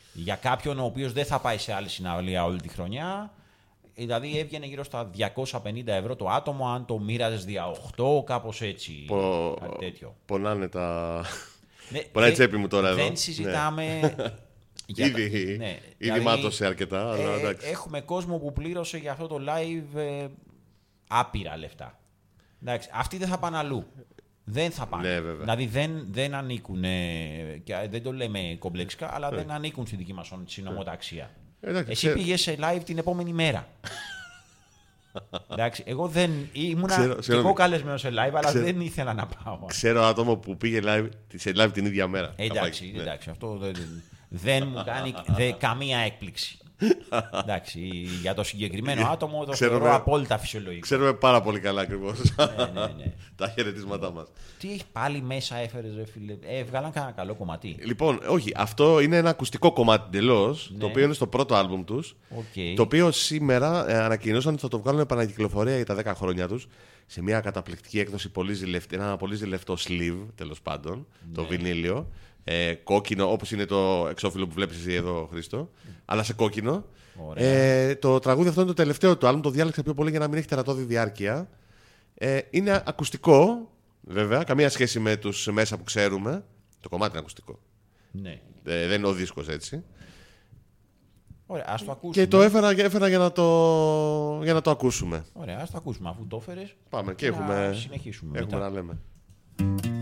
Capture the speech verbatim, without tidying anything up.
Για κάποιον ο οποίος δεν θα πάει σε άλλη συναυλία όλη τη χρονιά, δηλαδή έβγαινε γύρω στα διακόσια πενήντα ευρώ το άτομο, αν το μοίραζες δια οκτώ, κάπως έτσι. Πο... Κάτι τέτοιο. Πονάνε τα. Ναι, πονάει η τσέπη μου τώρα εδώ. Δεν συζητάμε. Για ήδη τα... ναι, ήδη δηλαδή, μάτωσε αρκετά. Αλλά ε, έχουμε κόσμο που πλήρωσε για αυτό το live ε, άπειρα λεφτά. Εντάξει, αυτοί δεν θα πάνε αλλού. Δεν θα πάνε. Ναι, δηλαδή δεν, δεν ανήκουν, και δεν το λέμε κομπλεξικά, αλλά ε. δεν ανήκουν στη δική μας συνομοταξία. Εντάξει, εσύ πήγε σε live την επόμενη μέρα. Εντάξει, εγώ δεν ήμουν και εγώ καλεσμένο σε live, αλλά ξέρω, δεν ήθελα να πάω. Ξέρω άτομο που πήγε live, σε live την ίδια μέρα. Εντάξει, ναι. εντάξει αυτό δεν, δεν μου κάνει δε, καμία έκπληξη. Εντάξει, για το συγκεκριμένο άτομο το ξέρουμε, θεωρώ απόλυτα φυσιολογικό. Ξέρουμε πάρα πολύ καλά ακριβώς ναι, ναι, ναι. τα χαιρετίσματά μας. Τι έχει πάλι μέσα έφερες ρε φίλε, ε, βγάλαν κανένα καλό κομμάτι. Λοιπόν, όχι, αυτό είναι ένα ακουστικό κομμάτι εντελώς, ναι. Το οποίο είναι στο πρώτο άλμπουμ τους, okay. Το οποίο σήμερα ε, ανακοινώσαν ότι θα το βγάλουν επανακυκλοφορία για τα δέκα χρόνια τους, σε μια καταπληκτική έκδοση, πολύ ζηλευτή, ένα πολύ ζηλευτό sleeve, τέλος πάντων, ναι. Το βινίλιο. Ε, κόκκινο, όπως είναι το εξώφυλλο που βλέπεις εσύ εδώ, Χρήστο, αλλά σε κόκκινο. Ε, το τραγούδι αυτό είναι το τελευταίο του άλμπουμ, το διάλεξα πιο πολύ για να μην έχει τερατώδη διάρκεια. Ε, είναι ακουστικό, βέβαια, καμία σχέση με τους μέσα που ξέρουμε. Το κομμάτι είναι ακουστικό. Ναι. Ε, δεν είναι ο δίσκος έτσι. Ωραία, ας το ακούσουμε. Και το έφερα, έφερα για, να το, για να το ακούσουμε. Ωραία, ας το ακούσουμε αφού το έφερες. Πάμε και έχουμε, συνεχίσουμε έχουμε μετά. να λέμε.